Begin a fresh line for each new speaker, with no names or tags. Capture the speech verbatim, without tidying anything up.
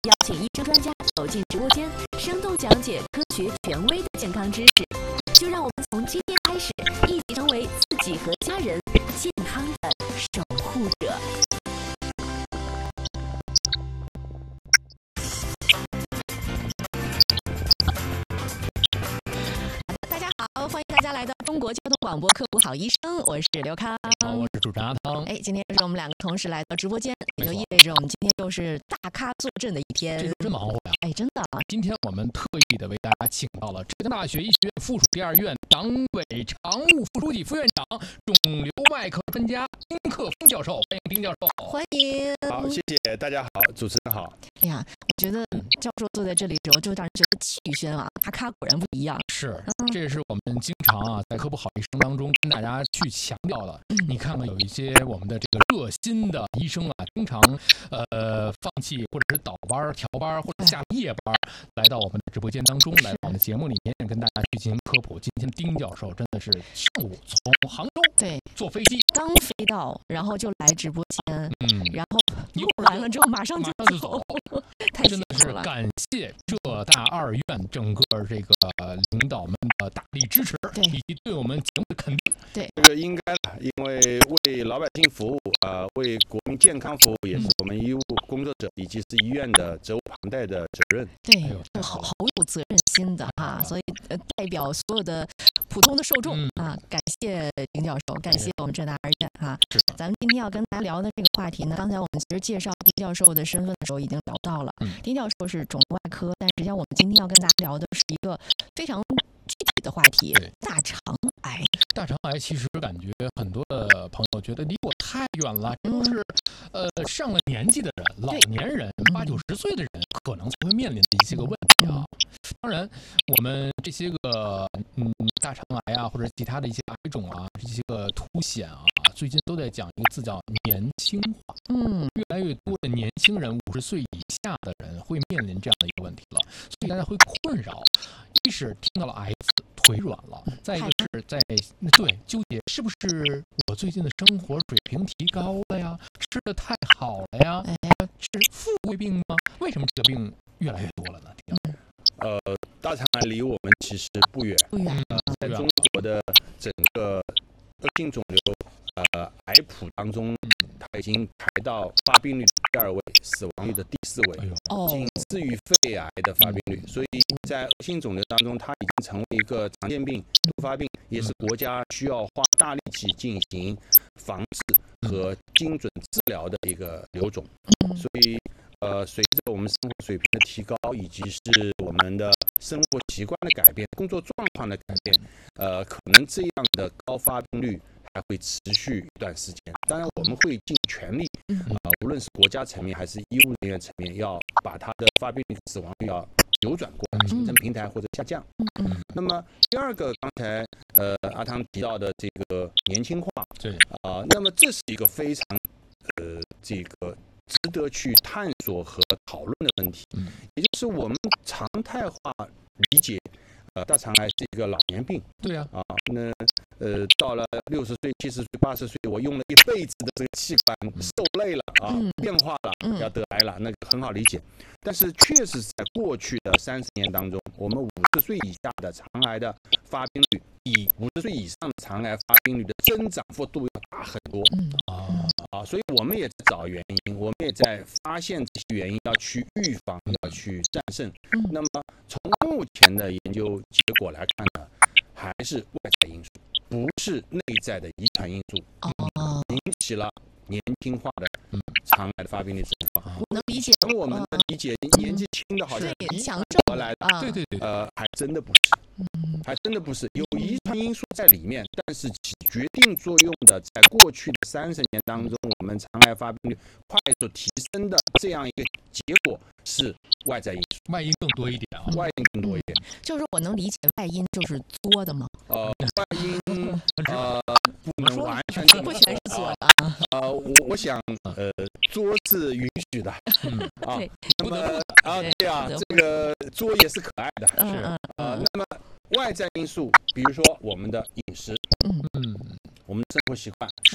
邀请医生专家走进直播间，生动讲解科学权威的健康知识。就让我们从今天开始，一起成为自己和家人健康的守护者。大家好，欢迎大家来到中国交通广播科普好医生，我是刘康。
好，我是主持人阿汤。
哎，今天是我们两个同时来到直播间，也就意味着我们今天又是大咖坐镇的一天。
这真忙活呀！
哎，真的。
今天我们特意的为大家请到了浙江大学医学院附属第二院党委常务副书记、副院长、肿瘤外科专家丁克峰教授，欢迎丁教授。
欢迎。
好，谢谢大家好，主持人好。
哎呀，我觉得教授坐在这里的时候，就让人觉得气轩啊，大咖果然不一样。
是，这也是我们经常啊在科普好医生当中跟大家去强调的。嗯、你看看有一些我们的这个热心的医生啊，经常呃放弃或者是倒班、调班或者下夜班，来到我们的直播间当中，来到我们的节目里面跟大家去进行科普。今天丁教授真的是上午从杭州
对
坐飞机
刚飞到，然后就来直播间，嗯，然后录完了之后马上就
马上就走，
太
真的是感谢浙大二院整个这个领导们的大力支持，
对，
以及对我们节目的肯定。
对，
这个应该的，因为为老百姓服务，呃，为国民健康服务，也是我们医务工作者以及是医院的责无旁贷的责任。
对，哎、好好有责任心的哈，所以呃，代表所有的普通的受众、嗯、啊，感谢丁教授，感谢我们浙大二院哈。
是的，
咱们今天要跟大家聊的这个话题呢，刚才我们其实介绍丁教授的身份的时候已经聊到了，嗯、丁教授是肿瘤外科，但实际上我们今天要跟大家聊的是一个非常具体的话题，大肠癌。
大肠癌其实感觉很多的朋友觉得离我太远了，这都是呃上了年纪的人、老年人、八九十岁的人可能才会面临的一些个问题啊。当然，我们这些个嗯大肠癌啊，或者其他的一些癌种啊，这些个凸显啊，最近都在讲一个字叫年轻化。嗯，越来越多的年轻人，五十岁以下的人会面临这样的一个问题了，所以大家会困扰。一是听到了癌字，腿软了；再一个是在对纠结是不是我最近的生活水平提高了呀，吃的太好了呀，是富贵病吗？为什么这个病越来越多了呢？
呃，大肠癌离我们其实不远，
不远。
呃，在中国的整个恶性肿瘤呃癌谱当中，它已经排到发病率第二位，死亡率的第四位，仅次于肺癌的发病率。所以在恶性肿瘤当中，它已经成为一个常见病、突发病，也是国家需要花大力气进行防治和精准治疗的一个瘤种。所以，呃，随着我们生活水平的提高，以及是我们的生活习惯的改变、工作状况的改变，呃，可能这样的高发病率还会持续一段时间。当然，我们会尽全力，啊、呃，无论是国家层面还是医务人员层面，要把它的发病率、死亡率要扭转过来，形成平台或者下降。嗯，那么第二个，刚才呃阿汤提到的这个年轻化，
对
啊、呃，那么这是一个非常呃这个值得去探索和讨论的问题，嗯，也就是我们常态化理解，呃，大肠癌是一个老年病，
对呀，
啊，那呃到了六十岁、七十岁、八十岁，我用了一辈子的这个器官受累了啊，嗯、变化了，嗯、要得癌了，那个很好理解。但是确实在过去的三十年当中，我们五十岁以下的肠癌的发病率，比五十岁以上的肠癌发病率的增长幅度要大很多。嗯啊啊，所以我们也在找原因，我们也在发现这些原因，要去预防，要去战胜。嗯、那么从目前的研究结果来看呢，还是外在因素，不是内在的遗传因素，哦、引起了年轻化的肠癌的发病率增高。
我能理解，
我们的理解，年纪轻的好像遗传而来的，
对对对，
呃，还真的不是，还真的不是，有遗传因素在里面，但是起决定作用的，在过去的三十年当中，我们肠癌发病率快速提升的这样一个结果是外在因素，
外因更多一点啊，
外因更多一点。
就是我能理解外因就是作的吗？
呃，外因呃不能完全
不全是作的。
呃，我我想呃作是允许的，啊，那么啊对啊，这个作也是可爱的，是啊，那么外在因素，比如说我们的饮食，嗯嗯，我们的生活习惯，